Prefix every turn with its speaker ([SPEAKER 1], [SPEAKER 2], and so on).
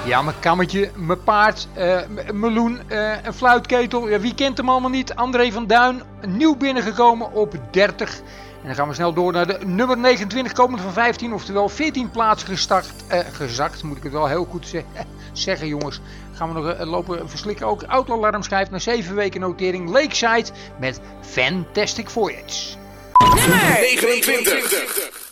[SPEAKER 1] Ja, mijn kammetje, mijn paard, mijn loen, een fluitketel. Ja, wie kent hem allemaal niet? André van Duin, nieuw binnengekomen op 30. En dan gaan we snel door naar de nummer 29, komend van 15. Oftewel 14 plaatsen gezakt, moet ik het wel heel goed zeggen jongens. Gaan we nog lopen verslikken. Ook Autoalarm schrijft na 7 weken notering Lakeside met Fantastic Voyage.
[SPEAKER 2] Nummer 29.